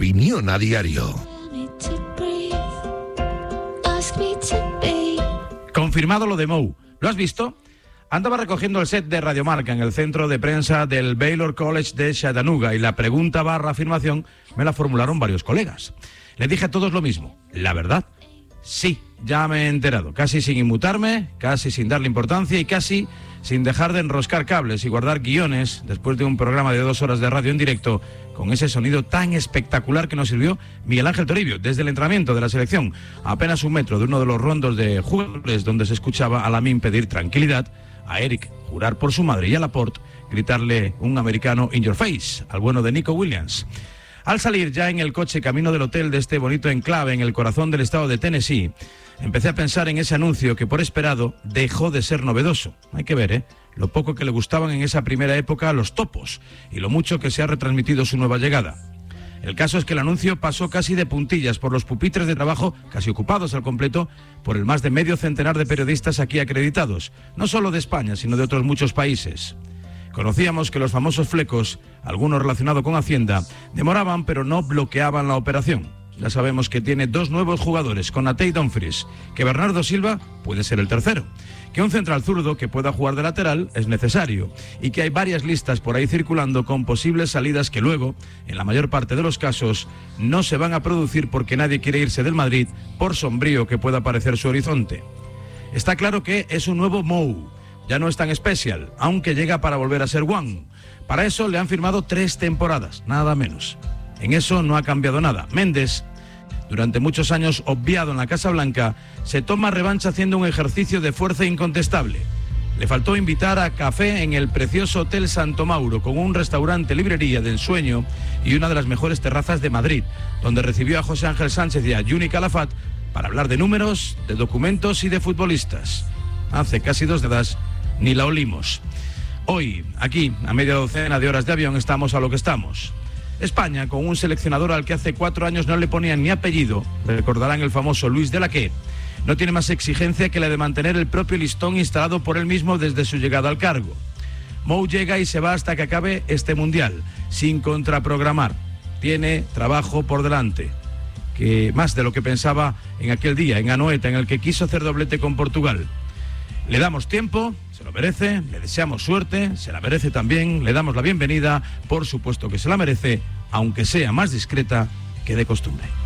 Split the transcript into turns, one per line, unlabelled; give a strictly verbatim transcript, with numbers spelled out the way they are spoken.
Opinión a diario.
Confirmado lo de Mou. ¿Lo has visto? Andaba recogiendo el set de Radiomarca en el centro de prensa del Baylor College de Chattanooga y la pregunta barra afirmación me la formularon varios colegas. Le dije a todos lo mismo. ¿La verdad? Sí, ya me he enterado. Casi sin inmutarme, casi sin darle importancia y casi sin dejar de enroscar cables y guardar guiones después de un programa de dos horas de radio en directo con ese sonido tan espectacular que nos sirvió Miguel Ángel Toribio desde el entrenamiento de la selección, a apenas un metro de uno de los rondos de jugadores donde se escuchaba a Lamine pedir tranquilidad, a Eric jurar por su madre y a Laporte gritarle un americano in your face al bueno de Nico Williams. Al salir ya en el coche camino del hotel de este bonito enclave en el corazón del estado de Tennessee, empecé a pensar en ese anuncio que por esperado dejó de ser novedoso. Hay que ver, ¿eh? Lo poco que le gustaban en esa primera época a los topos y lo mucho que se ha retransmitido su nueva llegada. El caso es que el anuncio pasó casi de puntillas por los pupitres de trabajo, casi ocupados al completo, por el más de medio centenar de periodistas aquí acreditados, no solo de España, sino de otros muchos países. Conocíamos que los famosos flecos, algunos relacionados con Hacienda, demoraban pero no bloqueaban la operación. Ya sabemos que tiene dos nuevos jugadores, con Conate y Dumfries, que Bernardo Silva puede ser el tercero, que un central zurdo que pueda jugar de lateral es necesario y que hay varias listas por ahí circulando con posibles salidas que luego, en la mayor parte de los casos, no se van a producir porque nadie quiere irse del Madrid por sombrío que pueda parecer su horizonte. Está claro que es un nuevo Mou. Ya no es tan especial, aunque llega para volver a ser One. Para eso le han firmado tres temporadas, nada menos. En eso no ha cambiado nada. Méndez, durante muchos años obviado en la Casa Blanca, se toma revancha haciendo un ejercicio de fuerza incontestable. Le faltó invitar a café en el precioso Hotel Santo Mauro, con un restaurante librería de ensueño y una de las mejores terrazas de Madrid, donde recibió a José Ángel Sánchez y a Juni Calafat para hablar de números, de documentos y de futbolistas. Hace casi dos décadas ni la olimos. Hoy, aquí, a media docena de horas de avión, estamos a lo que estamos. España, con un seleccionador al que hace cuatro años no le ponían ni apellido, recordarán el famoso Luis de la Que, no tiene más exigencia que la de mantener el propio listón instalado por él mismo desde su llegada al cargo. Mou llega y se va hasta que acabe este Mundial, sin contraprogramar. Tiene trabajo por delante, que más de lo que pensaba en aquel día, en Anoeta, en el que quiso hacer doblete con Portugal. Le damos tiempo, se lo merece, le deseamos suerte, se la merece también, le damos la bienvenida, por supuesto que se la merece, aunque sea más discreta que de costumbre.